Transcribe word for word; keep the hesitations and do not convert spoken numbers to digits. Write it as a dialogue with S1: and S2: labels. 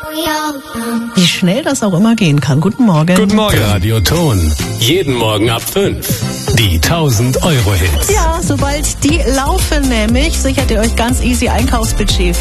S1: Wie schnell das auch immer gehen kann. Guten Morgen.
S2: Guten Morgen. Radio Ton. Jeden Morgen ab fünf. Die tausend Euro Hits.
S1: Ja, sobald die laufen nämlich, sichert ihr euch ganz easy Einkaufsbudget